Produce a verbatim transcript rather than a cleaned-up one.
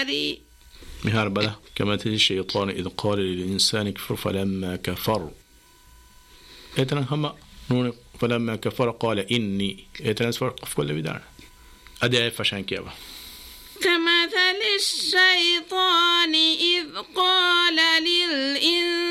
كفر مهار بلا كمثل الشيطان إذ قال للإنسان كفر فلما كفر إتنا هم نون فلما كفر قال إني إتنا فرق في كل بدار أدي فشان كيابا كمثل الشيطان إذ قال للإنسان